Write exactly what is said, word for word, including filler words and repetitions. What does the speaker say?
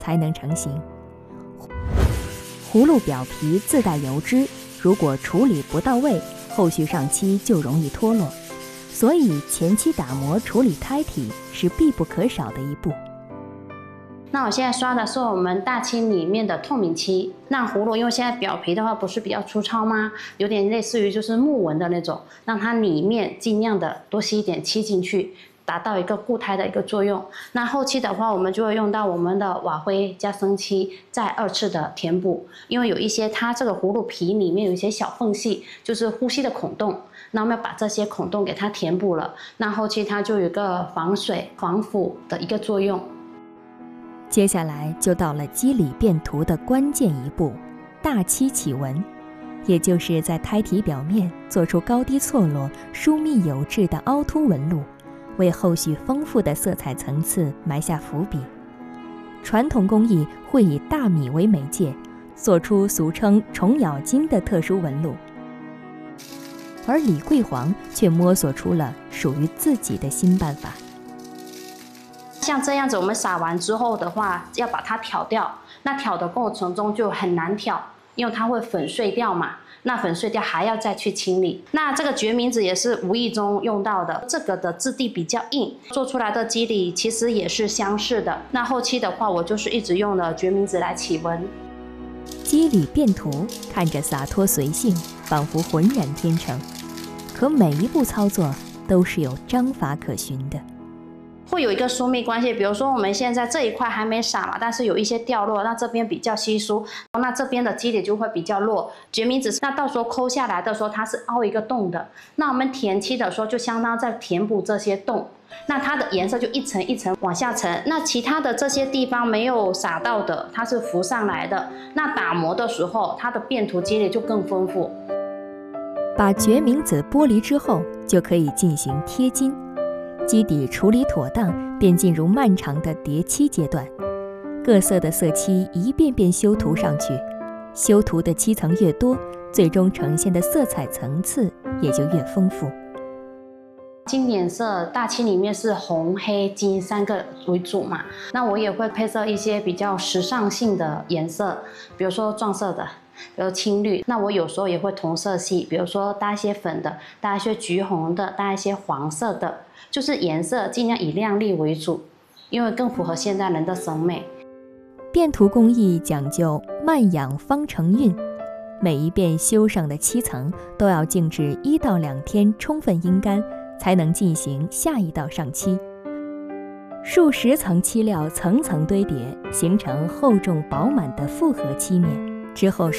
才能成型。葫芦表皮自带油脂，如果处理不到位，后续上漆就容易脱落，所以前期打磨处理胎体是必不可少的一步。 那我现在刷的是我们大漆里面的透明漆，让葫芦因为现在表皮的话不是比较粗糙吗？有点类似于就是木纹的那种，让它里面尽量的多吸一点漆进去，达到一个固胎的一个作用。那后期的话，我们就会用到我们的瓦灰加生漆，再二次的填补，因为有一些它这个葫芦皮里面有一些小缝隙，就是呼吸的孔洞，那我们要把这些孔洞给它填补了，那后期它就有一个防水防腐的一个作用。 接下来就到了肌理变涂的关键一步，大漆起纹，也就是在胎体表面做出高低错落、疏密有致的凹凸纹路，为后续丰富的色彩层次埋下伏笔。传统工艺会以大米为媒介，做出俗称虫咬金的特殊纹路，而李桂煌却摸索出了属于自己的新办法。 像这样子，我们撒完之后的话，要把它挑掉。那挑的过程中就很难挑，因为它会粉碎掉嘛。那粉碎掉还要再去清理。那这个决明子也是无意中用到的，这个的质地比较硬，做出来的肌理其实也是相似的。那后期的话，我就是一直用了决明子来起纹。 肌理变涂看着洒脱随性，仿佛浑然天成，可每一步操作都是有章法可循的。 会有一个疏密关系，比如说我们现在这一块还没撒嘛，但是有一些掉落，那这边比较稀疏，那这边的肌理就会比较弱。决明子那到时候抠下来的时候，它是凹一个洞的，那我们填漆的时候就相当在填补这些洞，那它的颜色就一层一层往下沉。那其他的这些地方没有撒到的，它是浮上来的。那打磨的时候，它的变涂肌理就更丰富。 把决明子剥离之后，就可以进行贴金。基底处理妥当，便进入漫长的叠漆阶段。各色的色漆一遍遍修涂上去，修涂的漆层越多，最终呈现的色彩层次也就越丰富。 经典色大漆里面是红、黑、金三个为主嘛，那我也会配色一些比较时尚性的颜色，比如说撞色的，比如青绿。那我有时候也会同色系，比如说搭一些粉的，搭一些橘红的，搭一些黄色的，就是颜色尽量以亮丽为主，因为更符合现代人的审美。 变涂工艺讲究慢养方成韵，每一遍修上的漆层都要静置一到两天充分阴干，才能进行下一道上漆。数十层漆料层层堆叠，形成厚重饱满的复合漆面，之后